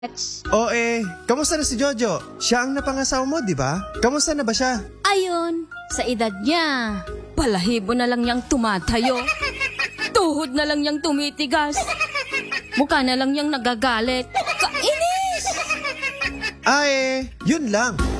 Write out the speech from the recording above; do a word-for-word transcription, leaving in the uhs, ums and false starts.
O eh, kamusta na si Jojo? Siya ang napangasawa mo, di ba? Kamusta na ba siya? Ayun, sa edad niya, balahibo na lang niyang tumatayo. Tuhod na lang niyang tumitigas. Mukha na lang niyang nagagalit. Kainis! Ah eh, yun lang.